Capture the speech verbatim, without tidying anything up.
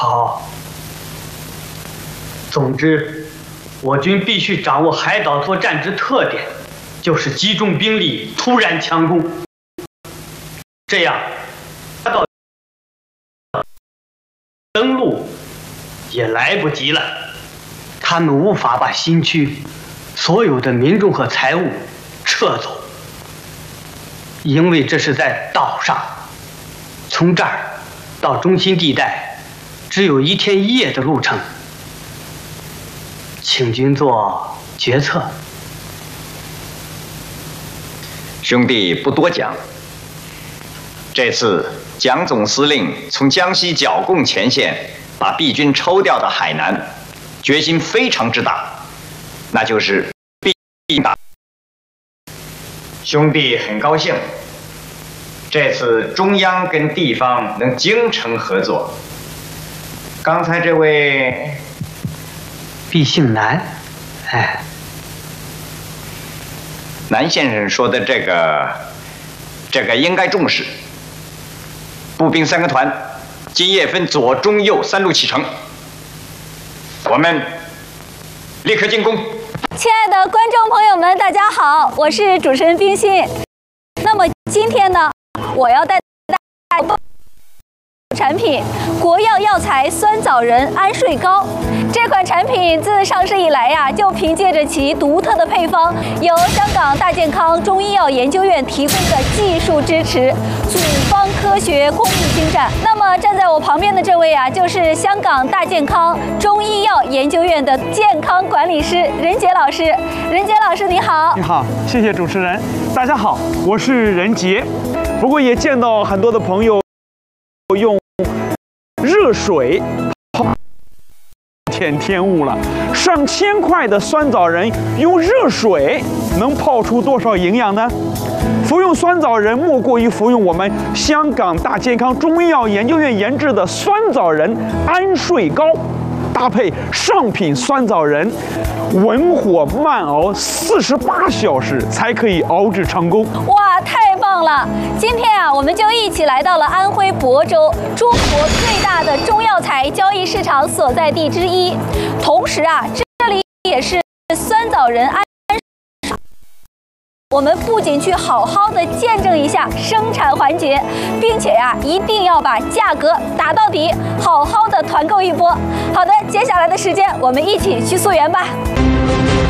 好。总之，我军必须掌握海岛作战之特点，就是集中兵力，突然强攻。这样，到登陆也来不及了。他们无法把新区所有的民众和财物撤走，因为这是在岛上，从这儿到中心地带只有一天一夜的路程。请君做决策。 兄弟不多讲，这次蒋总司令从江西剿共前线把弊军抽调到海南，决心非常之大，那就是必打。兄弟很高兴，这次中央跟地方能精诚合作。刚才这位毕姓南，哎， 南先生说的这个，这个应该重视。步兵三个团，今夜分左、中、右三路启程，我们立刻进攻。 亲爱的观众朋友们，大家好，我是主持人冰心。那么今天呢，我要带大家产品国药药材酸枣仁安睡膏。这款产品自上市以来呀，就凭借着其独特的配方，由香港大健康中医药研究院提供的技术支持，组方科学，工艺精湛。那么站在我旁边的这位啊，就是香港大健康中医药研究院的健康管理师任杰老师。任杰老师你好。 你好，谢谢主持人。大家好，我是任杰。不过也见到很多的朋友用热水泡天天物了，上千块的酸枣仁用热水能泡出多少营养呢？服用酸枣仁莫过于服用我们香港大健康中医药研究院研制的酸枣仁安睡膏，搭配上品酸枣仁，文火慢熬四十八小时才可以熬制成功。 哇，太棒了！今天啊，我们就一起来到了安徽亳州，中国最大的中药材交易市场所在地之一。同时啊，这里也是酸枣仁安。我们不仅去好好的见证一下生产环节，并且呀、啊，一定要把价格打到底，好好的团购一波。好的，接下来的时间我们一起去溯源吧。